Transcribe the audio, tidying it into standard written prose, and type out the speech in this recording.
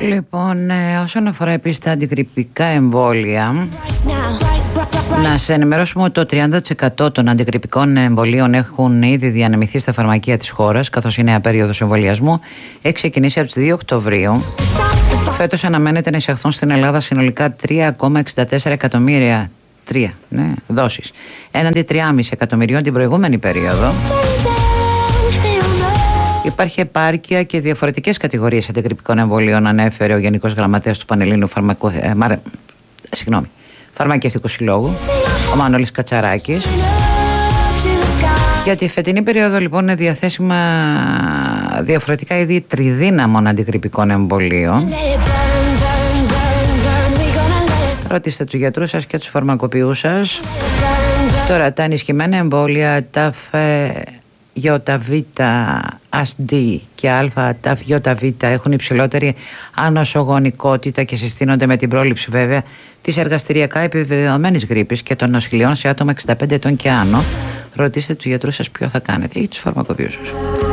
Λοιπόν, όσον αφορά επίσης τα αντιγρυππικά εμβόλια, να σε ενημερώσουμε ότι το 30% των αντιγρυππικών εμβολίων έχουν ήδη διανεμηθεί στα φαρμακεία της χώρας, καθώς η νέα περίοδος εμβολιασμού έχει ξεκινήσει από τις 2 Οκτωβρίου. Φέτος αναμένεται να εισαχθούν στην Ελλάδα συνολικά 3,64 εκατομμύρια δόσεις, έναντι 3,5 εκατομμυρίων την προηγούμενη περίοδο. Υπάρχει επάρκεια και διαφορετικές κατηγορίες αντιγρυππικών εμβολίων, ανέφερε ο Γενικός Γραμματέας του Πανελλήνιου Φαρμακευτικού Συλλόγου, ο Μανώλης Κατσαράκης. Για τη φετινή περίοδο λοιπόν είναι διαθέσιμα διαφορετικά είδη τριδύναμων αντιγρυππικών εμβολίων. Ρωτήστε τους γιατρούς σας και τους φαρμακοποιούς σας. Τώρα τα ενισχυμένα εμβόλια ΤΑΦ-ΙΒ, ASD και ΑΤΑΦ-ΙΒ έχουν υψηλότερη ανοσογονικότητα και συστήνονται με την πρόληψη βέβαια της εργαστηριακά επιβεβαιωμένης γρίπης και των νοσηλειών σε άτομα 65 ετών και άνω. Ρωτήστε τους γιατρούς σας ποιο θα κάνετε ή τους φαρμακοποιούς σας.